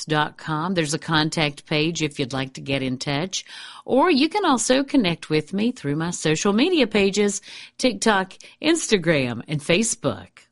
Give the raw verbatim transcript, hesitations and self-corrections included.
dot com. There's a contact page if you'd like to get in touch. Or you can also connect with me through my social media pages, TikTok, Instagram, and Facebook.